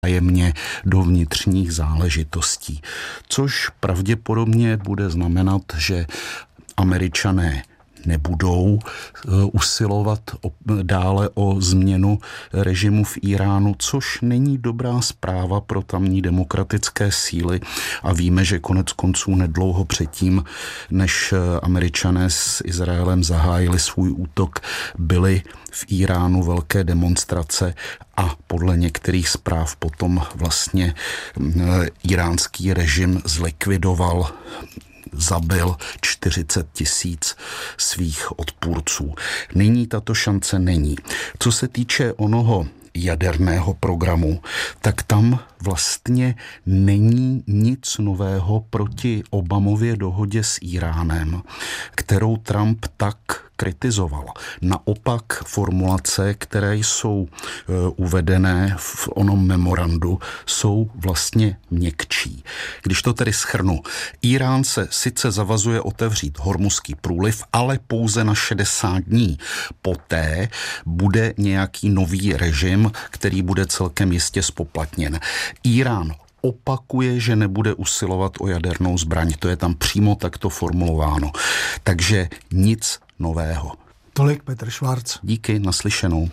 jemně do vnitřních záležitostí, což pravděpodobně bude znamenat, že Američané nebudou usilovat dále o změnu režimu v Iránu, což není dobrá zpráva pro tamní demokratické síly a víme, že konec konců nedlouho předtím, než Američané s Izraelem zahájili svůj útok, byly v Iránu velké demonstrace a podle některých zpráv potom vlastně iránský režim zlikvidoval, zabil 40 000 svých odpůrců. Nyní tato šance není. Co se týče onoho jaderného programu, tak tam vlastně není nic nového proti Obamově dohodě s Iránem, kterou Trump tak kritizoval. Naopak formulace, které jsou uvedené v onom memorandu, jsou vlastně měkčí. Když to tedy shrnu, Irán se sice zavazuje otevřít Hormuzský průliv, ale pouze na 60 dní. Poté bude nějaký nový režim, který bude celkem jistě spoplatněn. Irán opakuje, že nebude usilovat o jadernou zbraň. To je tam přímo takto formulováno. Takže nic nového. Tolik Petr Švarc. Díky, naslyšenou.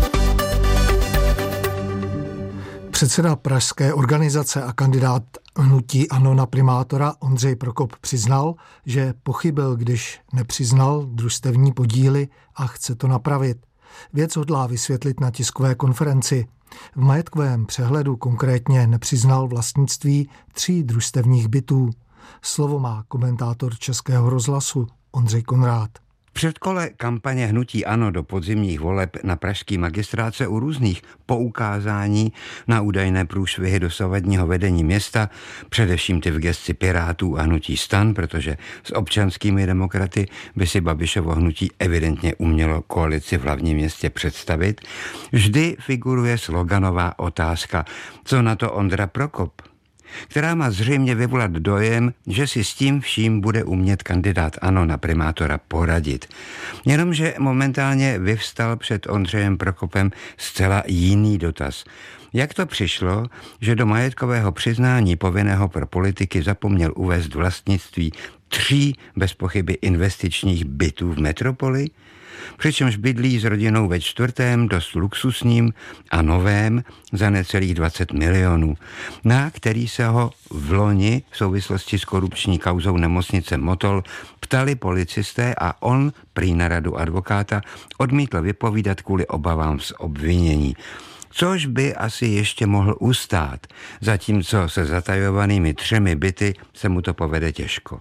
Předseda pražské organizace a kandidát hnutí ANO na primátora Ondřej Prokop přiznal, že pochybil, když nepřiznal družstevní podíly a chce to napravit. Věc hodlá vysvětlit na tiskové konferenci. V majetkovém přehledu konkrétně nepřiznal vlastnictví 3 družstevních bytů. Slovo má komentátor Českého rozhlasu Ondřej Konrád. V předkole kampaně hnutí ANO do podzimních voleb na pražský magistrát se u různých poukázání na údajné průšvihy dosavadního vedení města, především ty v gesci Pirátů a hnutí STAN, protože s občanskými demokraty by si Babišovo hnutí evidentně umělo koalici v hlavním městě představit, vždy figuruje sloganová otázka, co na to Ondra Prokop, která má zřejmě vyvolat dojem, že si s tím vším bude umět kandidát ANO na primátora poradit. Jenomže momentálně vyvstal před Ondřejem Prokopem zcela jiný dotaz. Jak to přišlo, že do majetkového přiznání povinného pro politiky zapomněl uvést vlastnictví 3 bez pochyby investičních bytů v metropoli? Přičemž bydlí s rodinou ve 4., dost luxusním a novém za necelých 20 milionů, na který se ho v loni v souvislosti s korupční kauzou nemocnice Motol ptali policisté a on prý na radu advokáta odmítl vypovídat kvůli obavám z obvinění. Což by asi ještě mohl ustát, zatímco se zatajovanými 3 byty se mu to povede těžko.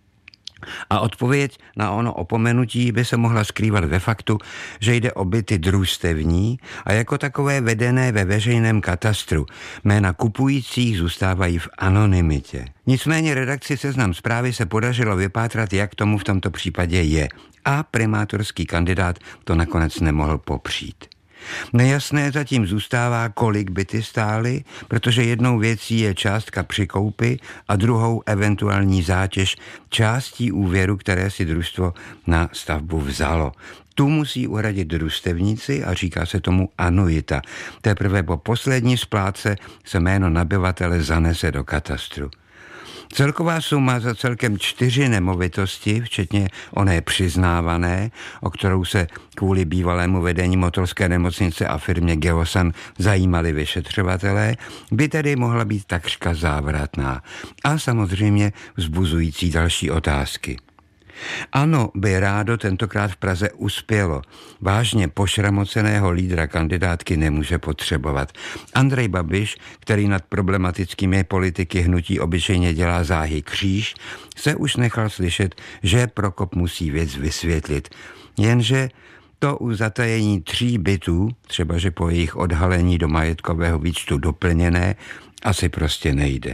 A odpověď na ono opomenutí by se mohla skrývat ve faktu, že jde o byty družstevní a jako takové vedené ve veřejném katastru. Jména kupujících zůstávají v anonymitě. Nicméně redakci Seznam Zprávy se podařilo vypátrat, jak tomu v tomto případě je. A primátorský kandidát to nakonec nemohl popřít. Nejasné zatím zůstává, kolik byty stály, protože jednou věcí je částka při koupi a druhou eventuální zátěž částí úvěru, které si družstvo na stavbu vzalo. Tu musí uhradit družstevníci a říká se tomu anuita. Teprve po poslední splátce se jméno nabyvatele zanese do katastru. Celková suma za celkem 4 nemovitosti, včetně oné přiznávané, o kterou se kvůli bývalému vedení Motolské nemocnice a firmě Geosan zajímali vyšetřovatelé, by tedy mohla být takřka závratná. A samozřejmě vzbuzující další otázky. ANO by rádo tentokrát v Praze uspělo. Vážně pošramoceného lídra kandidátky nemůže potřebovat. Andrej Babiš, který nad problematickými politiky hnutí obyčejně dělá záhy kříž, se už nechal slyšet, že Prokop musí věc vysvětlit. Jenže to u zatajení 3 bytů, třeba že po jejich odhalení do majetkového výčtu doplněné, asi prostě nejde.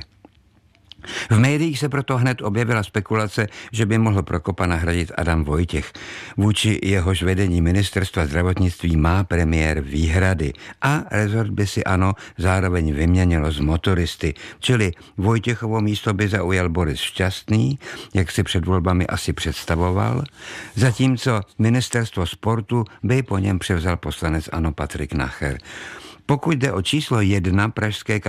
V médiích se proto hned objevila spekulace, že by mohl Prokopa nahradit Adam Vojtěch. Vůči jehož vedení ministerstva zdravotnictví má premiér výhrady a rezort by si ANO zároveň vyměnilo z motoristy, čili Vojtěchovo místo by zaujal Boris Šťastný, jak si před volbami asi představoval, zatímco ministerstvo sportu by po něm převzal poslanec ANO Patrik Nacher. Pokud jde o číslo 1 pražské